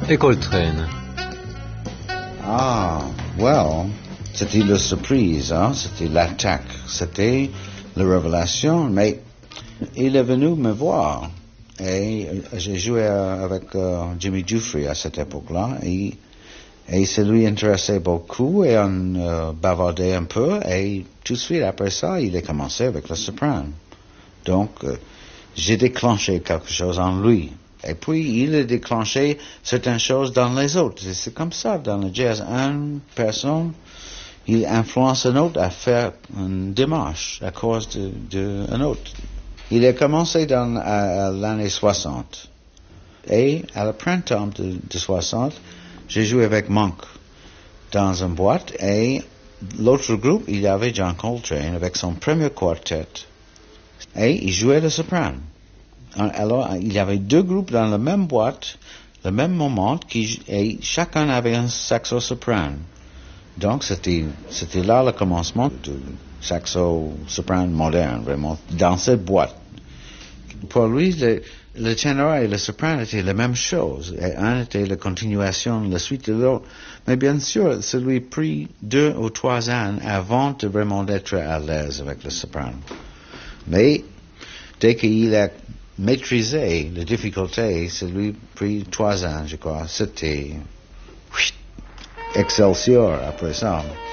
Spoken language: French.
et Coltrane. Ah, well, c'était la surprise, hein? C'était l'attaque, c'était la révélation, mais il est venu me voir. Et j'ai joué avec Jimmy Giuffre à cette époque-là, et ça lui intéressait beaucoup, et on bavardait un peu, et tout de suite après ça, il a commencé avec le soprano. Donc, j'ai déclenché quelque chose en lui. Et puis, il a déclenché certaines choses dans les autres. C'est comme ça, dans le jazz. Une personne, il influence un autre à faire une démarche à cause d'un autre. Il a commencé à l'année 60. Et à le printemps de 60, j'ai joué avec Monk dans une boîte. Et l'autre groupe, il y avait John Coltrane avec son premier quartet. Et il jouait le soprano. Alors, il y avait deux groupes dans la même boîte, le même moment, et chacun avait un saxo-soprano. Donc, c'était là le commencement du saxo-soprano moderne, vraiment, dans cette boîte. Pour lui, le ténor et le soprano étaient la même chose. Et un était la continuation, la suite de l'autre. Mais bien sûr, ça lui a pris 2 ou 3 ans avant de vraiment être à l'aise avec le soprano. Mais, dès qu'il a maîtrisé la difficulté, ça lui a pris 3 ans, je crois. C'était Excelsior après ça.